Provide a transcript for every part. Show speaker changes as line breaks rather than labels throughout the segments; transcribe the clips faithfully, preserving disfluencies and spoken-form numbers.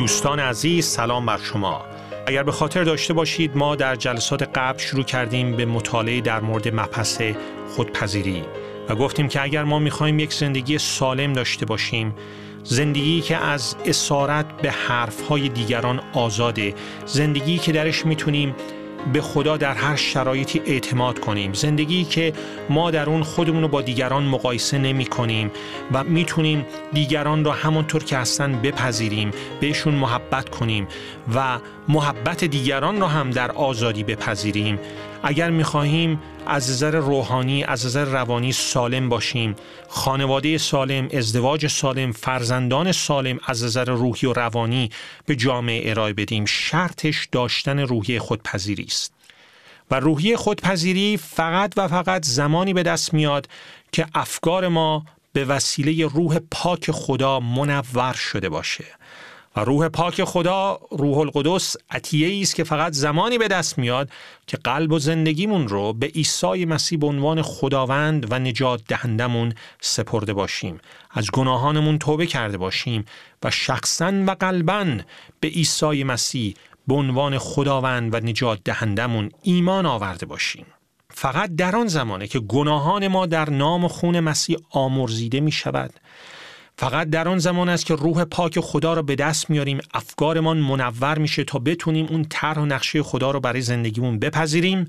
دوستان عزیز، سلام بر شما. اگر به خاطر داشته باشید ما در جلسات قبل شروع کردیم به مطالعه در مورد مبحث خودپذیری و گفتیم که اگر ما می‌خوایم یک زندگی سالم داشته باشیم، زندگی که از اسارت به حرف‌های دیگران آزاده، زندگی که درش میتونیم به خدا در هر شرایطی اعتماد کنیم، زندگی که ما در اون خودمون رو با دیگران مقایسه نمی کنیم و میتونیم دیگران را همونطور که هستن بپذیریم، بهشون محبت کنیم و محبت دیگران را هم در آزادی بپذیریم. اگر میخواهیم از نظر روحانی، از نظر روانی سالم باشیم، خانواده سالم، ازدواج سالم، فرزندان سالم از نظر روحی و روانی به جامعه ارائه بدیم، شرطش داشتن روحیه خودپذیری است. و روحیه خودپذیری فقط و فقط زمانی به دست میاد که افکار ما به وسیله روح پاک خدا منور شده باشه. و روح پاک خدا، روح القدس، عطیه‌ای است که فقط زمانی به دست میاد که قلب و زندگیمون رو به عیسی مسیح به عنوان خداوند و نجات دهندمون سپرده باشیم، از گناهانمون توبه کرده باشیم و شخصاً و قلباً به عیسی مسیح به عنوان خداوند و نجات دهندمون ایمان آورده باشیم. فقط در آن زمانه که گناهان ما در نام و خون مسیح آمرزیده می شود، فقط در آن زمان است که روح پاک خدا را به دست میاریم، افکارمان منور میشه تا بتونیم اون طرح و نقشه خدا رو برای زندگیمون بپذیریم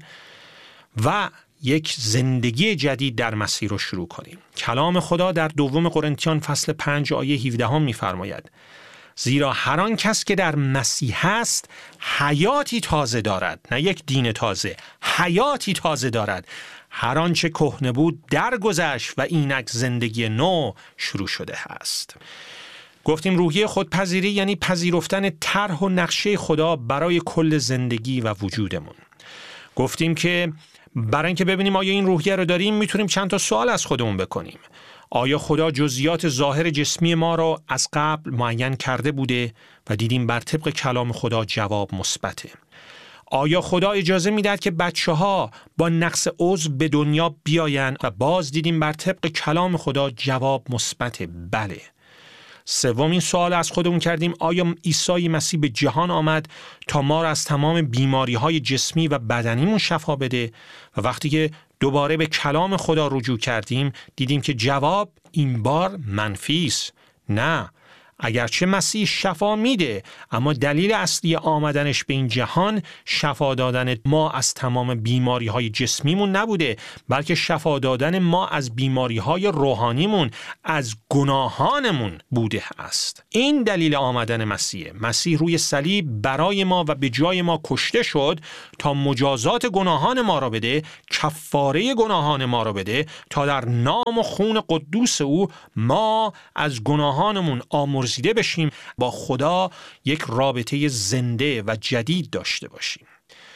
و یک زندگی جدید در مسیح رو شروع کنیم. کلام خدا در دوم قرنتیان فصل پنج آیه هفده هم میفرماید: زیرا هر آن کس که در مسیح است حیاتی تازه دارد، نه یک دین تازه، حیاتی تازه دارد. هر آنچه کهنه بود درگذشت و اینک زندگی نو شروع شده است. گفتیم روحیه خودپذیری یعنی پذیرفتن طرح و نقشه خدا برای کل زندگی و وجودمون. گفتیم که برای اینکه ببینیم آیا این روحیه رو داریم میتونیم چند تا سوال از خودمون بکنیم. آیا خدا جزئیات ظاهر جسمی ما رو از قبل معین کرده بوده و دیدیم بر طبق کلام خدا جواب مثبته؟ آیا خدا اجازه میدهد که بچه‌ها با نقص عضو به دنیا بیاین و باز دیدیم بر طبق کلام خدا جواب مثبته؟ بله. سومین سوال از خودمون کردیم: آیا عیسی مسیح به جهان آمد تا ما را از تمام بیماری‌های جسمی و بدنیمون شفا بده؟ و وقتی که دوباره به کلام خدا رجوع کردیم دیدیم که جواب این بار منفی است. نه، اگرچه مسیح شفا میده، اما دلیل اصلی آمدنش به این جهان شفا دادن ما از تمام بیماری های جسمیمون نبوده، بلکه شفا دادن ما از بیماری های روحانیمون، از گناهانمون بوده است. این دلیل آمدن مسیح. مسیح روی صلیب برای ما و به جای ما کشته شد تا مجازات گناهان ما را بده، کفاره گناهان ما را بده، تا در نام و خون قدوس او ما از گناهانمون آمرزیده بشیم، با خدا یک رابطه زنده و جدید داشته باشیم.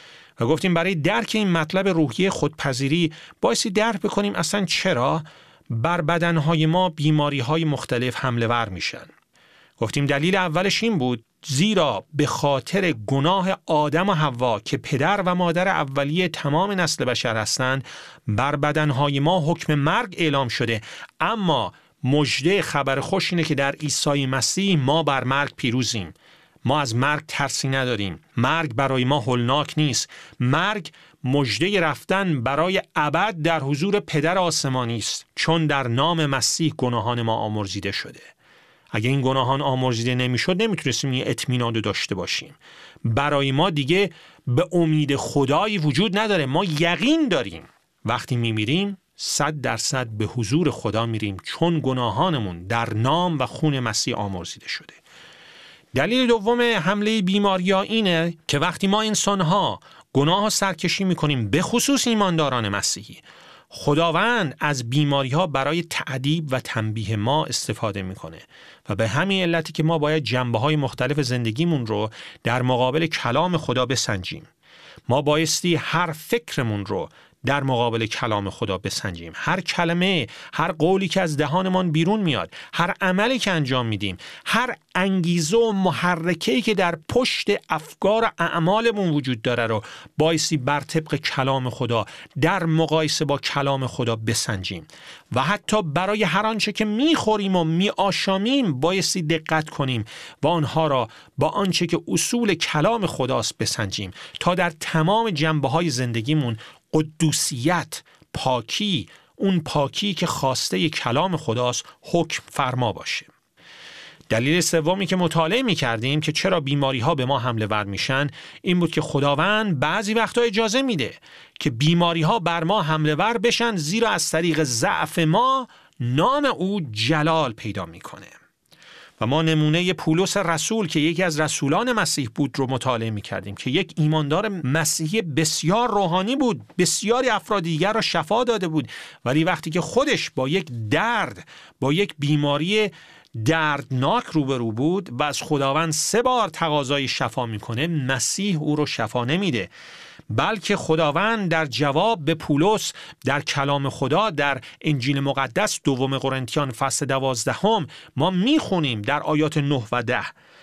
و گفتیم برای درک این مطلب روحیه خودپذیری بایستی درک بکنیم اصلا چرا بر بدنهای ما بیماریهای مختلف حمله ور میشن. گفتیم دلیل اولش این بود: زیرا به خاطر گناه آدم و حوا که پدر و مادر اولیه تمام نسل بشر هستند، بر بدنهای ما حکم مرگ اعلام شده. اما مژده خبر خوش اینه که در عیسی مسیح ما بر مرگ پیروزیم. ما از مرگ ترسی نداریم. مرگ برای ما هولناک نیست. مرگ مژده رفتن برای ابد در حضور پدر آسمانی است، چون در نام مسیح گناهان ما آمرزیده شده. اگه این گناهان آمرزیده نمیشد نمیتونستیم این اطمینان رو داشته باشیم. برای ما دیگه به امید خدایی وجود نداره. ما یقین داریم وقتی میمیریم صد درصد به حضور خدا میریم، چون گناهانمون در نام و خون مسیح آمرزیده شده. دلیل دوم حمله بیماری‌ها اینه که وقتی ما انسان‌ها گناه و سرکشی میکنیم، به خصوص ایمانداران مسیحی، خداوند از بیماری‌ها برای تعذیب و تنبیه ما استفاده میکنه و به همین علتی که ما باید جنبه‌های مختلف زندگیمون رو در مقابل کلام خدا بسنجیم. ما بایستی هر فکرمون رو در مقابل کلام خدا بسنجیم. هر کلمه، هر قولی که از دهانمان بیرون میاد، هر عملی که انجام میدیم، هر انگیزه و محرکه‌ای که در پشت افکار و اعمالمون وجود داره رو بایستی بر طبق کلام خدا در مقایسه با کلام خدا بسنجیم و حتی برای هر آنچه که میخوریم و میآشامیم بایستی دقت کنیم و آنها را با آنچه که اصول کلام خداست بسنجیم تا در تمام جنبه‌های زندگیمون قدوسیت، پاکی، اون پاکی که خواسته کلام خداست حکم فرما باشه. دلیل سومی که مطالعه می کردیم که چرا بیماری ها به ما حمله ور میشن این بود که خداوند بعضی وقتا اجازه میده که بیماری ها بر ما حمله ور بشن، زیرا از طریق ضعف ما نام او جلال پیدا میکنه. و ما نمونه پولس رسول که یکی از رسولان مسیح بود رو مطالعه می کردیم که یک ایماندار مسیحی بسیار روحانی بود، بسیاری افراد دیگر را شفا داده بود، ولی وقتی که خودش با یک درد، با یک بیماری دردناک روبرو بود و از خداوند سه بار تقاضای شفا میکنه، مسیح او رو شفا نمیده، بلکه خداوند در جواب به پولس در کلام خدا در انجیل مقدس دوم قرنتیان فصل دوازدهم ما میخونیم در آیات نه و ده،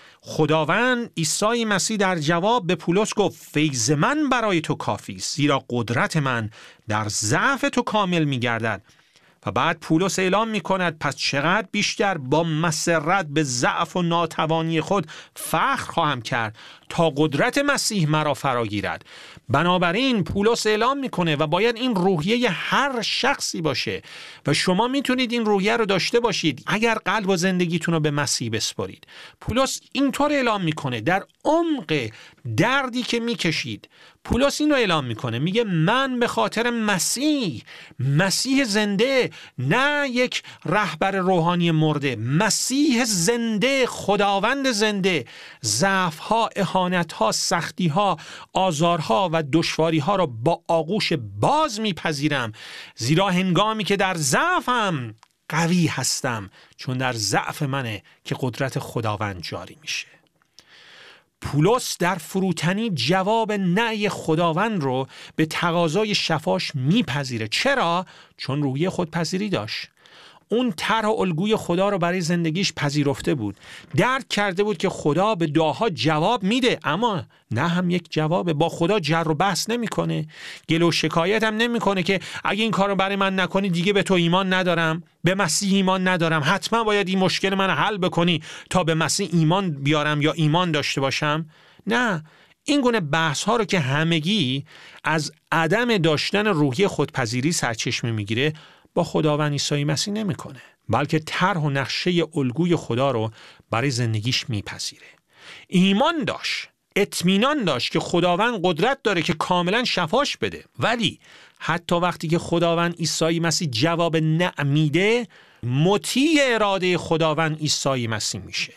خداوند عیسی مسیح در جواب به پولس گفت فیض من برای تو کافی است، زیرا قدرت من در ضعف تو کامل میگردد. و بعد پولس اعلام می کند پس چقدر بیشتر با مسرت به ضعف و ناتوانی خود فخر خواهم کرد تا قدرت مسیح مرا فرا گیرد. بنابراین پولس اعلام میکنه و باید این روحیه هر شخصی باشه و شما میتونید این روحیه رو داشته باشید اگر قلب و زندگیتون رو به مسیح بسپارید. پولس اینطور اعلام میکنه در عمق دردی که میکشید، پولس این رو اعلام میکنه، میگه من به خاطر مسیح، مسیح زنده، نه یک رهبر روحانی مرده، مسیح زنده، خداوند زنده، ضعف‌ها، اهانت‌ها، سختی‌ها، آزارها و دشواری‌ها را با آغوش باز میپذیرم، زیرا هنگامی که در ضعفم قوی هستم، چون در ضعف منه که قدرت خداوند جاری میشه. پولس در فروتنی جواب نعی خداوند رو به تقاضای شفاش میپذیره. چرا؟ چون روحیه خودپذیری داشت. اون طرح و الگوی خدا رو برای زندگیش پذیرفته بود، درک کرده بود که خدا به دعاها جواب میده، اما نه هم یک جواب، با خدا جر و بحث نمیکنه، گله و شکایت هم نمیکنه که اگه این کارو برای من نکنی دیگه به تو ایمان ندارم، به مسیح ایمان ندارم، حتما باید این مشکل من حل بکنی تا به مسیح ایمان بیارم یا ایمان داشته باشم. نه، این گونه بحث ها رو که همگی از عدم داشتن روحیه خودپذیری سرچشمه میگیره با خداوند عیسی مسیح نمیکنه، بلکه طرح و نقشه الگوی خدا رو برای زندگیش میپذیره. ایمان داشت، اطمینان داشت که خداوند قدرت داره که کاملا شفاش بده، ولی حتی وقتی که خداوند عیسی مسیح جواب نه میده، مطیع اراده خداوند عیسی مسیح میشه.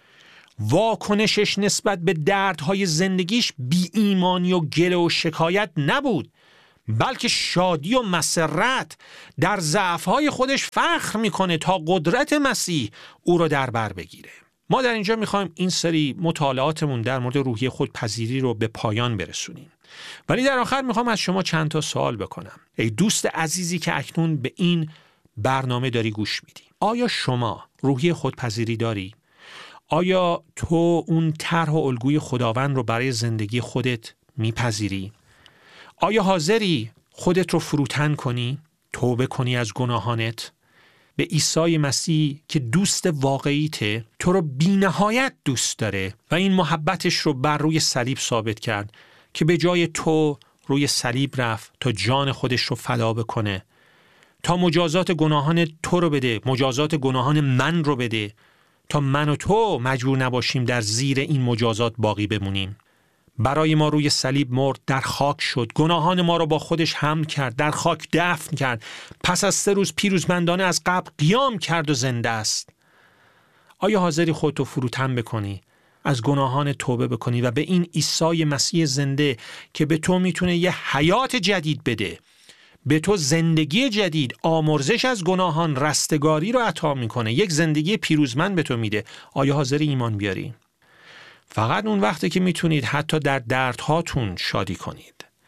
واکنشش نسبت به دردهای زندگیش بی ایمانی و گله و شکایت نبود، بلکه شادی و مسرت، در ضعف‌های خودش فخر میکنه تا قدرت مسیح او رو در بر بگیره. ما در اینجا میخوایم این سری مطالعاتمون در مورد روحیه خودپذیری رو به پایان برسونیم، ولی در آخر میخوام از شما چند تا سوال بکنم. ای دوست عزیزی که اکنون به این برنامه داری گوش میدی، آیا شما روحیه خودپذیری داری؟ آیا تو اون طرح و الگوی خداوند رو برای زندگی خودت میپذیری؟ آیا حاضری خودت رو فروتن کنی، توبه کنی از گناهانت، به عیسی مسیح که دوست واقعیته، تو رو بی‌نهایت دوست داره و این محبتش رو بر روی صلیب ثابت کرد که به جای تو روی صلیب رفت تا جان خودش رو فدا بکنه، تا مجازات گناهان تو رو بده، مجازات گناهان من رو بده، تا من و تو مجبور نباشیم در زیر این مجازات باقی بمونیم. برای ما روی صلیب مرد، در خاک شد، گناهان ما را با خودش حمل کرد، در خاک دفن کرد، پس از سه روز پیروزمندانه از قبر قیام کرد و زنده است. آیا حاضری خودتو فروتن بکنی، از گناهان توبه بکنی و به این عیسی مسیح زنده که به تو میتونه یه حیات جدید بده، به تو زندگی جدید، آمرزش از گناهان، رستگاری رو عطا میکنه، یک زندگی پیروزمند به تو میده، آیا حاضری ایمان بیاری؟ فقط اون وقته که میتونید حتی در دردهاتون شادی کنید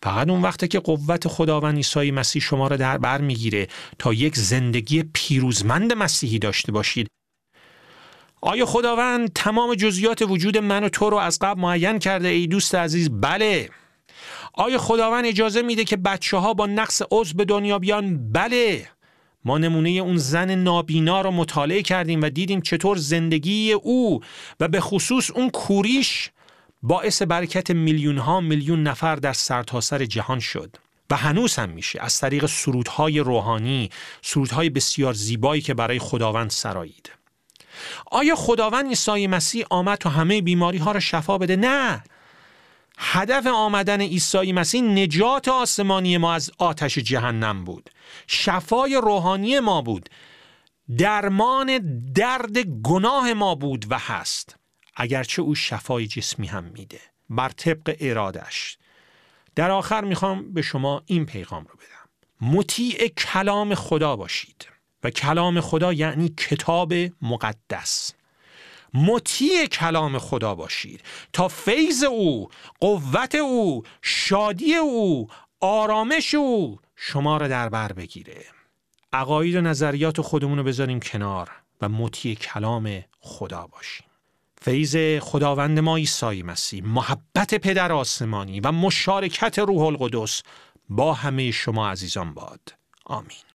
فقط اون وقته که قوت خداوند عیسی مسیح شما را در بر میگیره تا یک زندگی پیروزمند مسیحی داشته باشید. آیا خداوند تمام جزئیات وجود من و تو رو از قبل معین کرده ای دوست عزیز؟ بله. آیا خداوند اجازه میده که بچه ها با نقص عضو به دنیا بیان؟ بله. ما نمونه اون زن نابینا رو مطالعه کردیم و دیدیم چطور زندگی او و به خصوص اون کوریش باعث برکت میلیون ها میلیون نفر در سرتاسر جهان شد و هنوز هم میشه از طریق سرودهای روحانی، سرودهای بسیار زیبایی که برای خداوند سرایید. آیا خداوند عیسی مسیح آمد تا همه بیماری ها را شفا بده؟ نه. هدف آمدن عیسی مسیح نجات آسمانی ما از آتش جهنم بود، شفای روحانی ما بود، درمان درد گناه ما بود و هست، اگرچه او شفای جسمی هم میده بر طبق ارادش. در آخر میخوام به شما این پیغام رو بدم: مطیع کلام خدا باشید و کلام خدا یعنی کتاب مقدس. مطیع کلام خدا باشید تا فیض او، قوت او، شادی او، آرامش او شما را در بر بگیره. عقاید و نظریات خودمون رو بذاریم کنار و مطیع کلام خدا باشیم. فیض خداوند ما عیسی مسیح، محبت پدر آسمانی و مشارکت روح القدس با همه شما عزیزان باد. آمین.